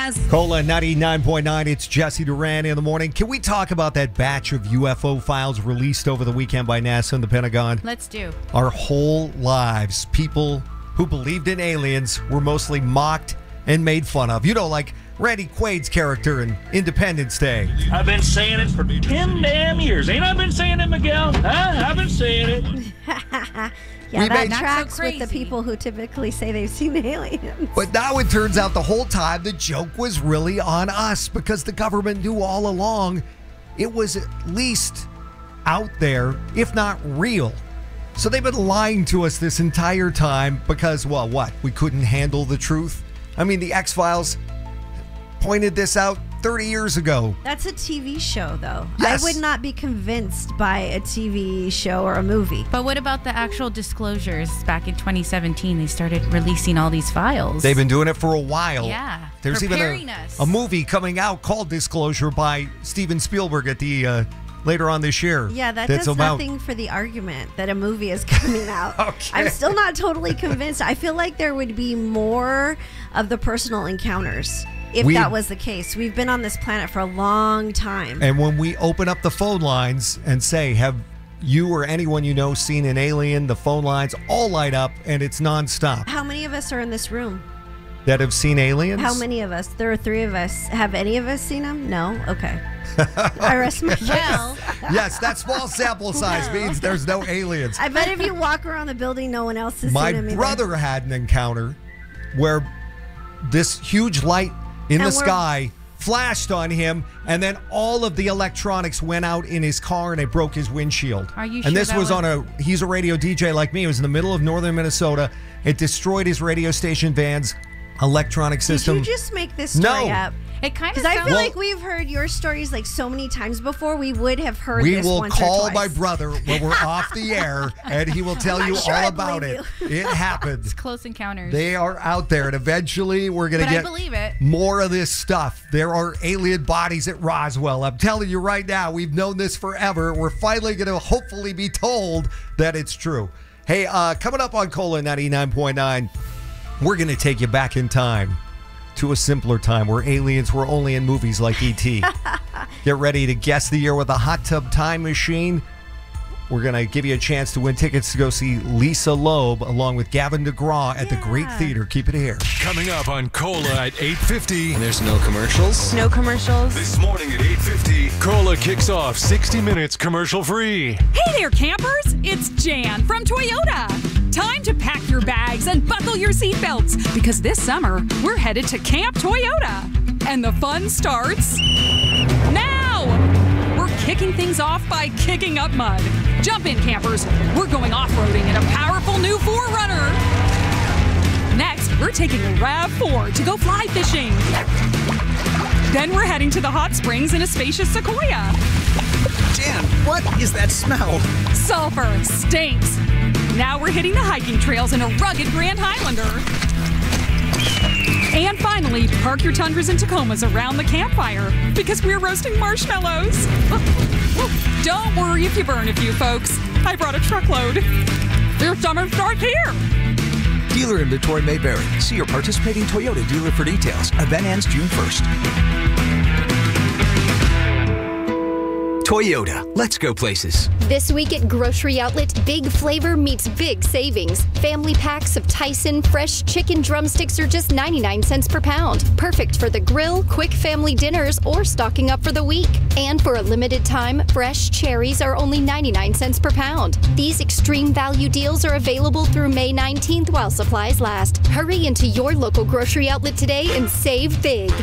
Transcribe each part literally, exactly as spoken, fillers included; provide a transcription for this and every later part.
Cola ninety-nine point nine, it's Jesse Duran in the morning. Can we talk about that batch of U F O files released over the weekend by NASA and the Pentagon? Let's do. Our whole lives, people who believed in aliens were mostly mocked and made fun of. You know, like Randy Quaid's character in Independence Day. I've been saying it for ten damn years. Ain't I been saying it, Miguel? Huh? I've been saying it. Yeah, We that made- tracks so with the crazy. people who typically say they've seen aliens. But now it turns out the whole time the joke was really on us because the government knew all along it was at least out there, if not real. So they've been lying to us this entire time because, well, what? We couldn't handle the truth? I mean, the X-Files pointed this out thirty years ago. That's a T V show, though. Yes. I would not be convinced by a T V show or a movie. But what about the actual disclosures? Back in twenty seventeen, they started releasing all these files. They've been doing it for a while. Yeah, There's even preparing a, us. a movie coming out called Disclosure by Steven Spielberg at the uh, later on this year. Yeah, that that's does about- nothing for the argument that a movie is coming out. Okay. I'm still not totally convinced. I feel like there would be more of the personal encounters if We- that was the case. We've been on this planet for a long time. And when we open up the phone lines and say, have you or anyone you know seen an alien, the phone lines all light up and it's nonstop. How many of us are in this room? That have seen aliens? How many of us? There are three of us. Have any of us seen them? No? Okay. I rest my case. Well, Yes, that small sample size means there's no aliens. I bet if you walk around the building, no one else has My seen them either. brother had an encounter where this huge light in And the we're- sky flashed on him, and then all of the electronics went out in his car and it broke his windshield. Are you and sure this that was was- on a, he's a radio D J like me. It was in the middle of northern Minnesota. It destroyed his radio station van's electronic Did system. you just make this story No. up? it kind of Because I sounds feel Well- like we've heard your stories like so many times before. We would have heard We this will once or call twice. my brother when we're off the air, and he will tell I'm you not sure all I about it. believe It happened. close encounters. They are out there, and eventually we're going but to I get believe it. more of this stuff. There are alien bodies at Roswell. I'm telling you right now, we've known this forever. We're finally going to hopefully be told that it's true. Hey, uh, coming up on Cola ninety-nine point nine, we're going to take you back in time to a simpler time where aliens were only in movies like E T Get ready to guess the year with a hot tub time machine. We're going to give you a chance to win tickets to go see Lisa Loeb along with Gavin DeGraw at the Great Yeah. Theater. Keep it here. Coming up on Cola at eight fifty. There's no commercials. No commercials. This morning at eight fifty, Cola kicks off sixty minutes commercial free. Hey there, campers! It's Jan from Toyota. Time to pack your bags and buckle your seatbelts because this summer we're headed to Camp Toyota. And the fun starts now! We're kicking things off by kicking up mud. Jump in, campers. We're going off-roading in a powerful new four runner. Next, we're taking a RAV four to go fly fishing. Then we're heading to the hot springs in a spacious Sequoia. Jan, what is that smell? Sulfur stinks. Now we're hitting the hiking trails in a rugged Grand Highlander. And finally, park your Tundras and Tacomas around the campfire because we're roasting marshmallows. Don't worry if you burn a few, folks. I brought a truckload. Your summer starts here. Dealer inventory may vary. See your participating Toyota dealer for details. Event ends June first. Toyota, let's go places. This week at Grocery Outlet, big flavor meets big savings. Family packs of Tyson fresh chicken drumsticks are just ninety-nine cents per pound. Perfect for the grill, quick family dinners, or stocking up for the week. And for a limited time, fresh cherries are only ninety-nine cents per pound. These extreme value deals are available through May nineteenth while supplies last. Hurry into your local Grocery Outlet today and save big.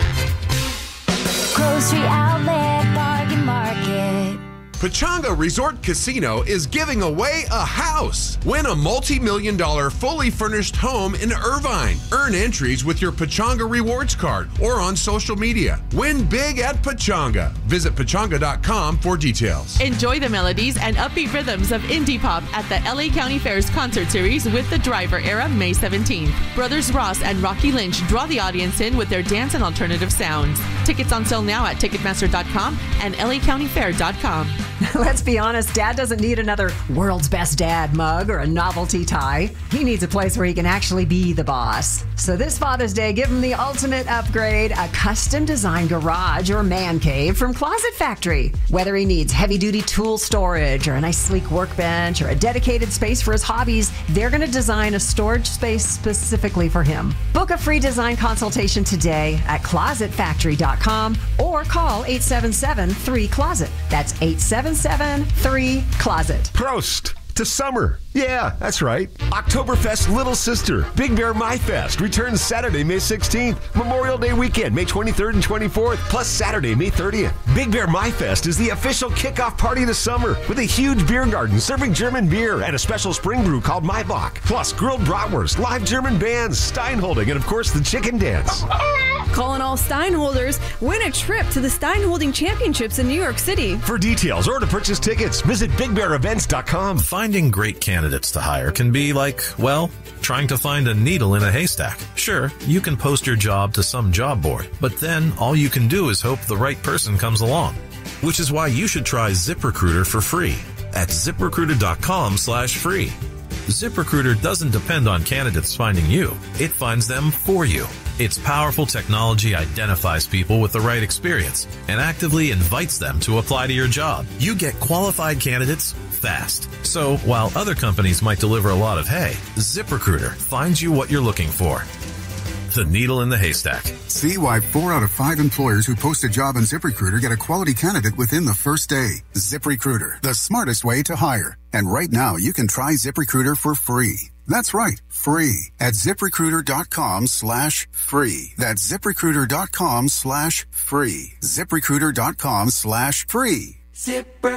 Grocery Outlet Bargain Market. Pechanga Resort Casino is giving away a house. Win a multi-million dollar fully furnished home in Irvine. Earn entries with your Pechanga Rewards card or on social media. Win big at Pechanga. Visit pechanga dot com for details. Enjoy the melodies and upbeat rhythms of indie pop at the L A County Fair's concert series with the Driver Era May seventeenth. Brothers Ross and Rocky Lynch draw the audience in with their dance and alternative sounds. Tickets on sale now at ticketmaster dot com and L A county fair dot com. Let's be honest, Dad doesn't need another world's best dad mug or a novelty tie. He needs a place where he can actually be the boss. So this Father's Day, give him the ultimate upgrade, a custom designed garage or man cave from Closet Factory. Whether he needs heavy-duty tool storage or a nice sleek workbench or a dedicated space for his hobbies, they're going to design a storage space specifically for him. Book a free design consultation today at closet factory dot com or call eight seven seven, three, closet. That's eight seven seven, three, closet. Prost to summer. Yeah, that's right. Oktoberfest Little Sister, Big Bear My Fest returns Saturday, May sixteenth. Memorial Day weekend, May twenty-third and twenty-fourth, plus Saturday, May thirtieth. Big Bear My Fest is the official kickoff party to summer with a huge beer garden serving German beer and a special spring brew called Maibach. Plus grilled bratwurst, live German bands, Steinholding, and of course the chicken dance. Calling all Steinholders, win a trip to the Steinholding Championships in New York City. For details or to purchase tickets, visit big bear events dot com. Finding great candidates to hire can be like, well, trying to find a needle in a haystack. Sure, you can post your job to some job board, but then all you can do is hope the right person comes along. Which is why you should try ZipRecruiter for free at zip recruiter dot com slash free. ZipRecruiter doesn't depend on candidates finding you. It finds them for you. Its powerful technology identifies people with the right experience and actively invites them to apply to your job. You get qualified candidates fast. So while other companies might deliver a lot of hay, ZipRecruiter finds you what you're looking for. The needle in the haystack. See why four out of five employers who post a job on ZipRecruiter get a quality candidate within the first day. ZipRecruiter, the smartest way to hire. And right now, you can try ZipRecruiter for free. That's right, free at zip recruiter dot com slash free. That's zip recruiter dot com slash free. zip recruiter dot com slash free. Zipper.